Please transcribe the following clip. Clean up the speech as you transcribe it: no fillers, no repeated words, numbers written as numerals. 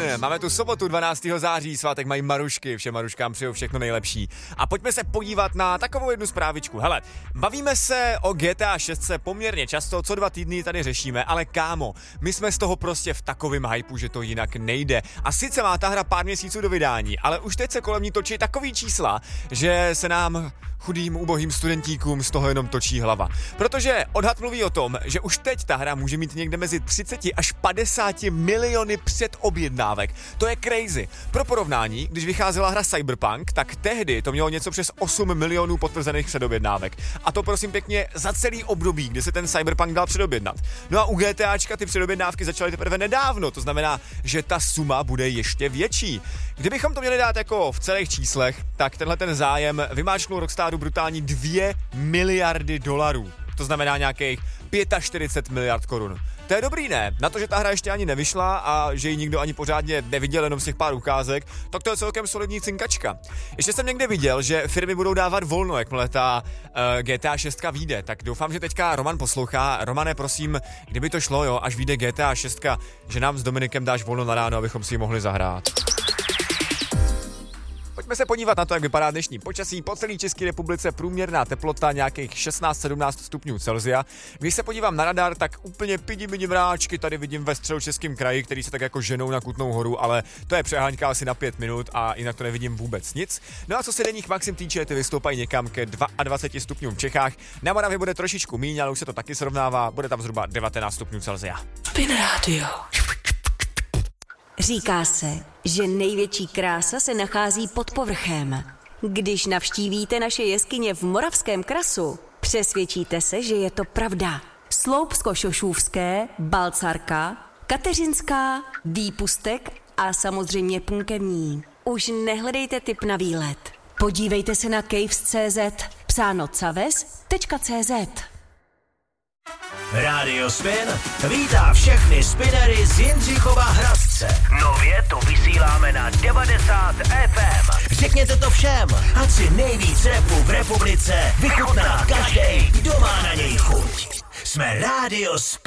Máme tu sobotu 12. září, svátek mají Marušky, všem Maruškám přeju všechno nejlepší. A pojďme se podívat na takovou jednu zprávičku. Hele, bavíme se o GTA 6 poměrně často, co 2 týdny tady řešíme, ale kámo, my jsme z toho prostě v takovém hypeu, že to jinak nejde. A sice má ta hra pár měsíců do vydání, ale už teď se kolem ní točí takový čísla, že se nám chudým, ubohým studentíkům z toho jenom točí hlava. Protože odhad mluví o tom, že už teď ta hra může mít někde mezi 30 až 50 miliony předobjednávek. To je crazy. Pro porovnání, když vycházela hra Cyberpunk, tak tehdy to mělo něco přes 8 milionů potvrzených předobjednávek. A to prosím pěkně za celý období, kdy se ten Cyberpunk dal předobjednat. No a u GTAčka ty předobjednávky začaly teprve nedávno, to znamená, že ta suma bude ještě větší. Kdybychom to měli dát jako v celých číslech, tak tenhle ten zájem vymáčknul Rockstaru brutální 2 miliardy dolarů. To znamená nějakých 45 miliard korun. To je dobrý, ne? Na to, že ta hra ještě ani nevyšla a že ji nikdo ani pořádně neviděl, jenom z těch pár ukázek, tak to je celkem solidní cinkačka. Ještě jsem někde viděl, že firmy budou dávat volno, jakmile ta GTA 6 vyjde, tak doufám, že teďka Roman poslouchá. Romane, prosím, kdyby to šlo, jo, až vyjde GTA 6, že nám s Dominikem dáš volno na ráno, abychom si ji mohli zahrát. Pojďme se podívat na to, jak vypadá dnešní počasí. Po celé České republice průměrná teplota nějakých 16-17 stupňů Celsia. Když se podívám na radar, tak úplně pidi mráčky tady vidím ve Středočeském kraji, který se tak jako ženou na Kutnou Horu, ale to je přeháňka asi na 5 minut a jinak to nevidím vůbec nic. No a co se denních maxim týče, ty vystoupají někam ke 22 stupňům v Čechách. Na Moravě bude trošičku míň, ale už se to taky srovnává, bude tam zhruba 19 stupňů Celsia. Spin Radio. Říká se, že největší krása se nachází pod povrchem. Když navštívíte naše jeskyně v Moravském krasu, přesvědčíte se, že je to pravda. Sloupsko-Šošůvské, Balcarka, Kateřinská, Výpustek a samozřejmě Punkevní. Už nehledejte tip na výlet. Podívejte se na caves.cz, psáno caves.cz. Rádio Spin vítá všechny spinery z Jindřichova Hradce. Nově to vysíláme na 90 FM. Řekněte to všem, ať si nejvíc rapu v republice vychutná každej, kdo má na něj chuť. Jsme Rádio Spin.